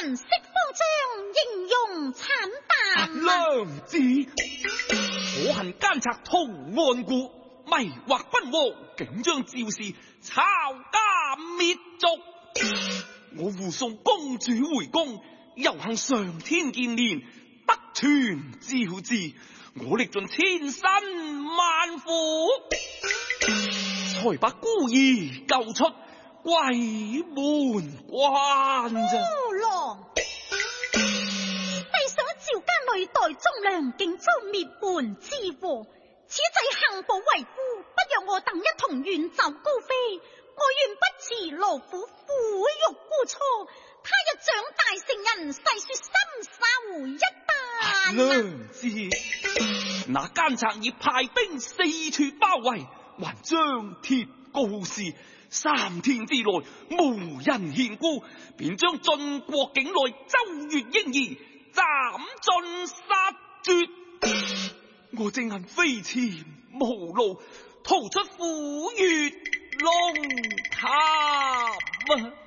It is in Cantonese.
文色方將，形容慘淡。 娘子，可恨奸賊圖案故，迷惑君王，竟將趙氏抄家滅族。我護送公主回宮，猶幸上天見憐，得傳召旨，我歷盡千辛萬苦，才把孤兒救出鬼門關咋。 夫郎，弟所趙家歷代忠良，竟遭滅門之禍，此際幸保為孤，不若我等一同遠走高飛。我願不辭勞苦，撫育孤雛，他日長大成人，細說心手一旦。 娘子，那奸賊已派兵四處包圍，還張貼告示，3天之內無人獻孤，便將晉國境內周月嬰兒斬盡殺絕。我正恨飛潛無路，逃出虎穴龍潭。